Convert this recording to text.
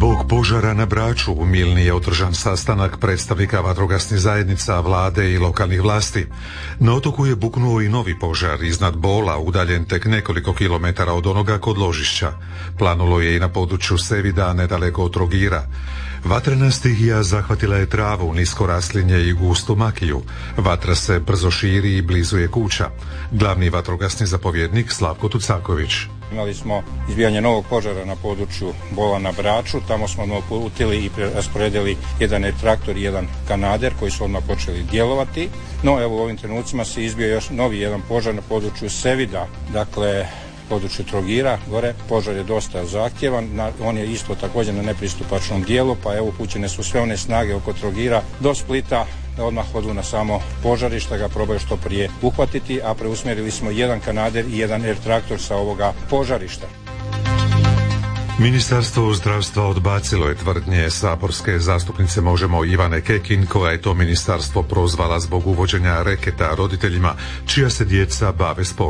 Zbog požara na Braču u Milni je održan sastanak predstavnika vatrogasnih zajednica, vlade i lokalnih vlasti. Na otoku je buknuo i novi požar iznad Bola, udaljen tek nekoliko kilometara od onoga kod ložišća. Planulo je i na području Sevida, nedaleko od Trogira. Vatrena stihija zahvatila je travu, nisko raslinje i gustu makiju. Vatra se brzo širi i blizu je kuća. Glavni vatrogasni zapovjednik Slavko Tucaković. Imali smo izbijanje novog požara na području Bola na Braču. Tamo smo uputili i rasporedili jedan traktor i jedan kanader koji su odmah počeli djelovati. No evo u ovim trenucima se izbio još novi jedan požar na području Sevida, dakle području Trogira gore. Požar je dosta zahtjevan, on je isto također na nepristupačnom dijelu, pa evo upućene su sve one snage oko Trogira do Splita da odmah odu na samo požarište, ga probaju što prije uhvatiti, a preusmjerili smo jedan kanader i jedan traktor sa ovoga požarišta. Ministarstvo zdravstva odbacilo je tvrdnje saborske zastupnice Možemo Ivane Kekin, koja je to ministarstvo prozvala zbog uvođenja reketa roditeljima čija se djeca bave sportom.